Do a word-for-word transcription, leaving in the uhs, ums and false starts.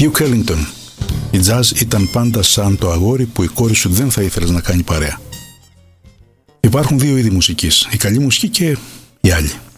Duke Ellington. Η jazz ήταν πάντα σαν το αγόρι που η κόρη σου δεν θα ήθελες να κάνει παρέα. Υπάρχουν δύο είδη μουσικής, η καλή μουσική και η άλλη.